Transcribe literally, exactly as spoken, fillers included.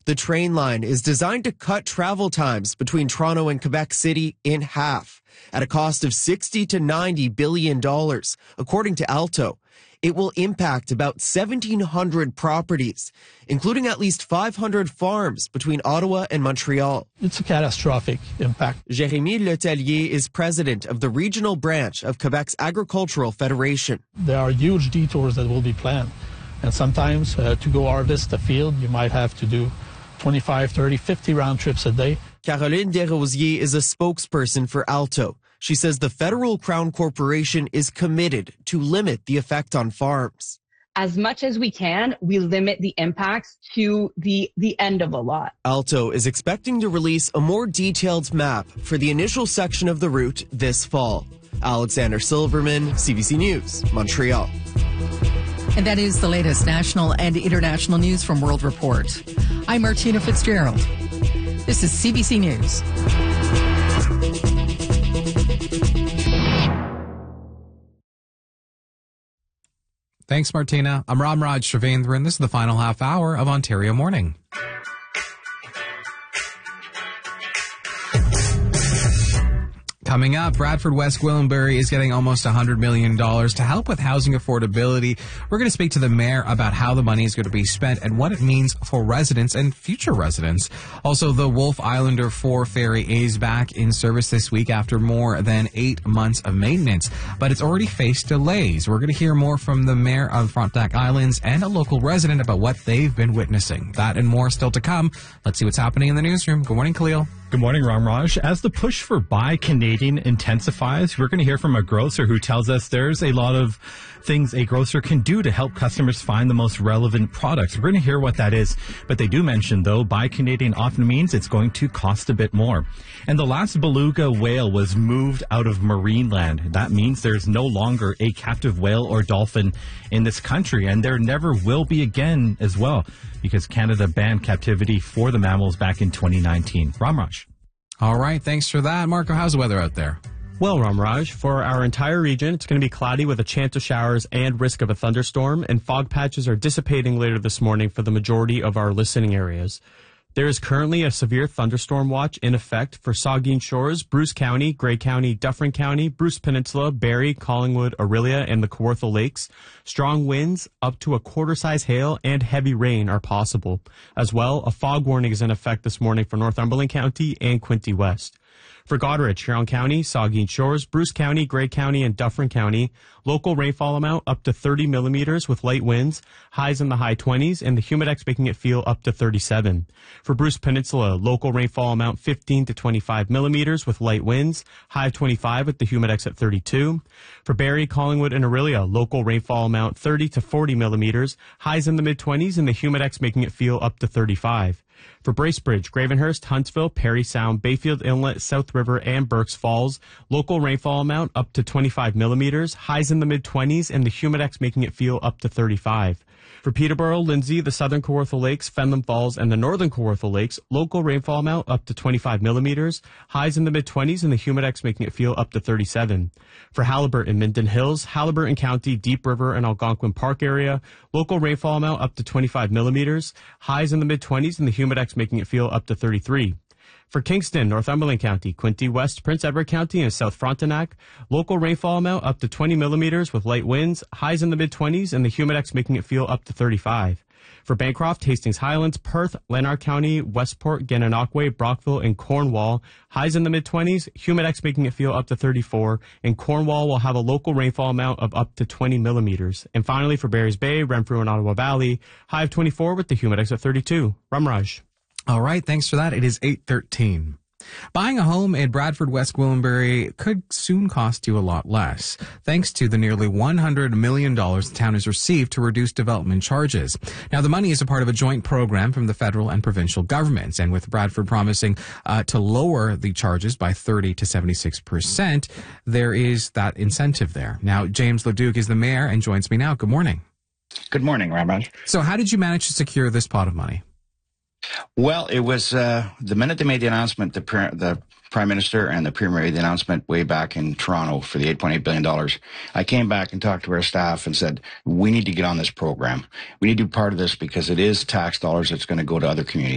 The train line is designed to cut travel times between Toronto and Quebec City in half at a cost of sixty to ninety billion dollars, according to Alto. It will impact about seventeen hundred properties, including at least five hundred farms between Ottawa and Montreal. It's a catastrophic impact. Jérémy Letellier is president of the regional branch of Quebec's Agricultural Federation. There are huge detours that will be planned. And sometimes uh, to go harvest a field, you might have to do twenty-five, thirty, fifty round trips a day. Caroline Desrosiers is a spokesperson for Alto. She says the Federal Crown Corporation is committed to limit the effect on farms. As much as we can, we limit the impacts to the, the end of a lot. Alto is expecting to release a more detailed map for the initial section of the route this fall. Alexander Silverman, C B C News, Montreal. And that is the latest national and international news from World Report. I'm Martina Fitzgerald. This is C B C News. Thanks, Martina. I'm Ramraj Shavendran. This is the final half hour of Ontario Morning. Coming up, Bradford West Gwillimbury is getting almost one hundred million dollars to help with housing affordability. We're going to speak to the mayor about how the money is going to be spent and what it means for residents and future residents. Also, the Wolfe Islander four ferry is back in service this week after more than eight months of maintenance, but it's already faced delays. We're going to hear more from the mayor of Frontenac Islands and a local resident about what they've been witnessing. That and more still to come. Let's see what's happening in the newsroom. Good morning, Khalil. Good morning, Ramraj. As the push for Buy Canadian intensifies, we're going to hear from a grocer who tells us there's a lot of things a grocer can do to help customers find the most relevant products. We're going to hear what that is. But they do mention, though, Buy Canadian often means it's going to cost a bit more. And the last beluga whale was moved out of Marineland. That means there's no longer a captive whale or dolphin in this country, and there never will be again as well, because Canada banned captivity for the mammals back in twenty nineteen. Ramraj. All right, thanks for that. Marco, how's the weather out there? Well, Ramraj, for our entire region, it's going to be cloudy with a chance of showers and risk of a thunderstorm, and fog patches are dissipating later this morning for the majority of our listening areas. There is currently a severe thunderstorm watch in effect for Saugeen Shores, Bruce County, Grey County, Dufferin County, Bruce Peninsula, Barrie, Collingwood, Orillia, and the Kawartha Lakes. Strong winds, up to a quarter-size hail, and heavy rain are possible. As well, a fog warning is in effect this morning for Northumberland County and Quinte West. For Goderich, Huron County, Saugeen Shores, Bruce County, Grey County, and Dufferin County, local rainfall amount up to thirty millimeters with light winds, highs in the high twenties, and the humidex making it feel up to thirty-seven. For Bruce Peninsula, local rainfall amount fifteen to twenty-five millimeters with light winds, high of twenty-five with the humidex at thirty-two. For Barrie, Collingwood, and Orillia, local rainfall amount thirty to forty millimeters, highs in the mid-twenties, and the humidex making it feel up to thirty-five. For Bracebridge, Gravenhurst, Huntsville, Perry Sound, Bayfield Inlet, South River, and Berks Falls, local rainfall amount up to twenty-five millimeters, highs in the mid-twenties, and the humidex making it feel up to thirty-five. For Peterborough, Lindsay, the Southern Kawartha Lakes, Fenelon Falls, and the Northern Kawartha Lakes, local rainfall amount up to twenty-five millimeters, highs in the mid-twenties, and the humidex making it feel up to thirty-seven. For Haliburton, Minden Hills, Haliburton County, Deep River, and Algonquin Park area, local rainfall amount up to twenty-five millimeters, highs in the mid-twenties, and the humidex making it feel up to thirty-three. For Kingston, Northumberland County, Quinte West, Prince Edward County, and South Frontenac, local rainfall amount up to twenty millimeters with light winds, highs in the mid-twenties, and the humidex making it feel up to thirty-five. For Bancroft, Hastings Highlands, Perth, Lanark County, Westport, Gananoque, Brockville, and Cornwall, highs in the mid-twenties, humidex making it feel up to thirty-four, and Cornwall will have a local rainfall amount of up to twenty millimeters. And finally, for Barry's Bay, Renfrew, and Ottawa Valley, high of twenty-four with the humidex at thirty-two. Ramraj. All right, thanks for that. It is eight thirteen. Buying a home in Bradford West Gwillimbury could soon cost you a lot less, thanks to the nearly one hundred million dollars the town has received to reduce development charges. Now, the money is a part of a joint program from the federal and provincial governments, and with Bradford promising uh, to lower the charges by thirty to seventy-six percent, there is that incentive there. Now, James Leduc is the mayor and joins me now. Good morning. Good morning, Ramraj. So how did you manage to secure this pot of money? Well, it was uh, the minute they made the announcement, the, pre- the Prime Minister and the Premier made the announcement way back in Toronto for the eight point eight billion dollars. I came back and talked to our staff and said, we need to get on this program. We need to be part of this because it is tax dollars that's going to go to other communities.